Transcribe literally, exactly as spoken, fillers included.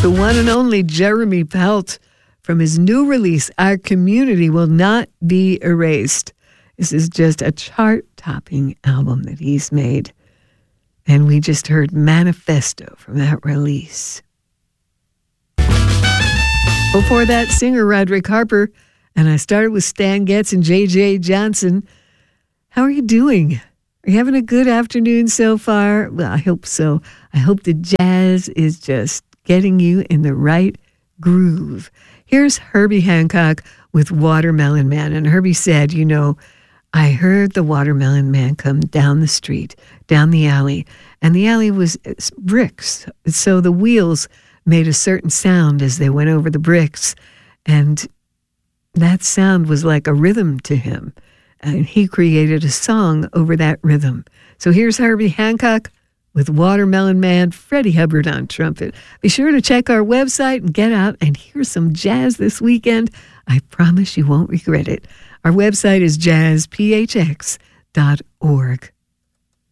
the one and only Jeremy Pelt from his new release, Our Community Will Not Be Erased. This is just a chart-topping album that he's made. And we just heard Manifesto from that release. Before that, singer Roderick Harper, and I started with Stan Getz and J J Johnson. How are you doing? Are you having a good afternoon so far? Well, I hope so. I hope the jazz is just getting you in the right groove. Here's Herbie Hancock with Watermelon Man. And Herbie said, you know, I heard the Watermelon Man come down the street, down the alley, and the alley was bricks. So the wheels made a certain sound as they went over the bricks. And that sound was like a rhythm to him. And he created a song over that rhythm. So here's Herbie Hancock with Watermelon Man, Freddie Hubbard on trumpet. Be sure to check our website and get out and hear some jazz this weekend. I promise you won't regret it. Our website is jazz p h x dot org.